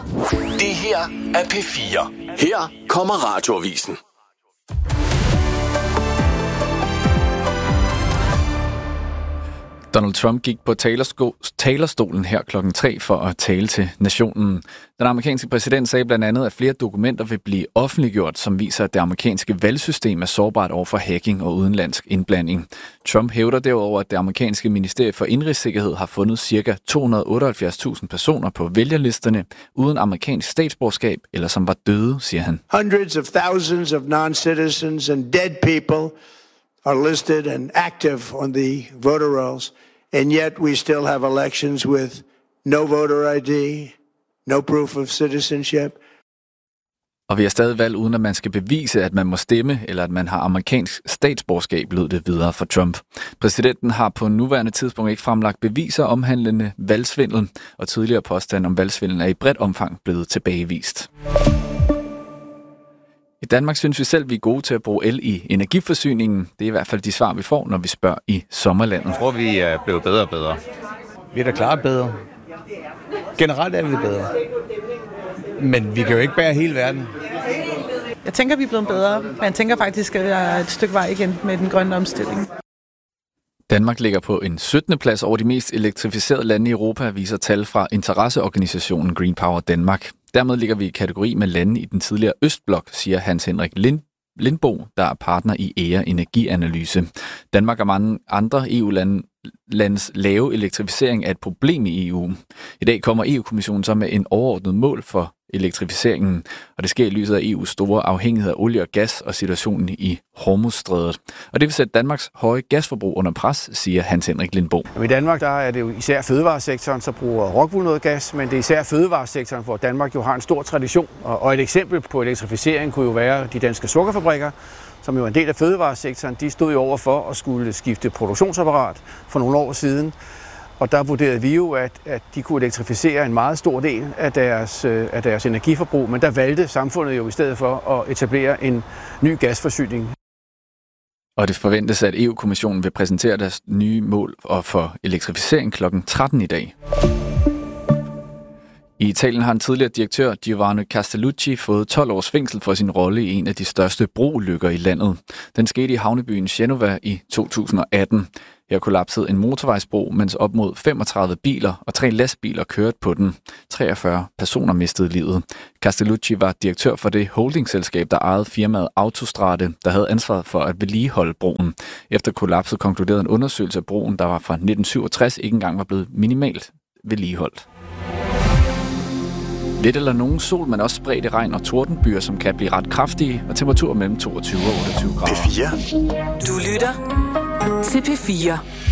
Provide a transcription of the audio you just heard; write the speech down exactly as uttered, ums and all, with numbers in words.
Det her er P fire. Her kommer Radioavisen. Donald Trump gik på talerstolen her klokken tre for at tale til nationen. Den amerikanske præsident sagde blandt andet, at flere dokumenter vil blive offentliggjort, som viser, at det amerikanske valgsystem er sårbart over for hacking og udenlandsk indblanding. Trump hævder derudover, at det amerikanske ministerie for indrigssikkerhed har fundet ca. to hundrede og otteoghalvfjerds tusind personer på vælgerlisterne uden amerikansk statsborgerskab, eller som var døde, siger han. Hundreds of thousands of non-citizens and dead people are listed and active on the voter rolls, and yet we still have elections with no voter I D, no proof of citizenship. Og vi har stadig valg, uden at man skal bevise, at man må stemme, eller at man har amerikansk statsborgerskab, lød det videre for Trump. Præsidenten har på nuværende tidspunkt ikke fremlagt beviser omhandlende valgsvindel, og tidligere påstand om valgsvindel er i bredt omfang blevet tilbagevist. I Danmark synes vi selv, vi er gode til at bruge el i energiforsyningen. Det er i hvert fald de svar, vi får, når vi spørger i sommerlandet. Jeg tror, vi er blevet bedre og bedre. Vi er da klart bedre. Generelt er vi bedre. Men vi kan jo ikke bære hele verden. Jeg tænker, vi er blevet bedre, men jeg tænker faktisk, at jeg er et stykke vej igen med den grønne omstilling. Danmark ligger på en syttende plads over de mest elektrificerede lande i Europa, viser tal fra interesseorganisationen Green Power Danmark. Dermed ligger vi i kategori med lande i den tidligere Østblok, siger Hans Henrik Lind, Lindbo, der er partner i E A Energianalyse. Danmark og mange andre E U-landes lave elektrificering er et problem i E U. I dag kommer E U-kommissionen så med en overordnet mål for elektrificeringen, og det sker i lyset af E U's store afhængighed af olie og gas og situationen i Hormuzstrædet. Og det vil sætte Danmarks høje gasforbrug under pres, siger Hans Henrik Lindbo. I Danmark der er det jo især fødevaresektoren, så bruger Rockwool noget gas, men det er især fødevaresektoren, hvor Danmark jo har en stor tradition. Og et eksempel på elektrificering kunne jo være de danske sukkerfabrikker, som jo er en del af fødevaresektoren. De stod jo over for at skulle skifte produktionsapparat for nogle år siden. Og der vurderede vi jo, at, at de kunne elektrificere en meget stor del af deres, af deres energiforbrug, men der valgte samfundet jo i stedet for at etablere en ny gasforsyning. Og det forventes, at E U-kommissionen vil præsentere deres nye mål for elektrificering klokken tretten i dag. I Italien har en tidligere direktør, Giovanni Castellucci, fået tolv års fængsel for sin rolle i en af de største brolykker i landet. Den skete i havnebyen Genova i to tusind og atten. Her kollapsede en motorvejsbro, mens op mod femogtredive biler og tre lastbiler kørte på den. treogfyrre personer mistede livet. Castellucci var direktør for det holdingselskab, der ejede firmaet Autostrade, der havde ansvaret for at vedligeholde broen. Efter kollapset konkluderede en undersøgelse af broen, der var fra nitten syvogtres, ikke engang var blevet minimalt vedligeholdt. Lidt eller nogen sol, men også spredte regn og tordenbyer, som kan blive ret kraftige, og temperaturer mellem toogtyve og otteogtyve grader. P fire. Du lytter til P fire.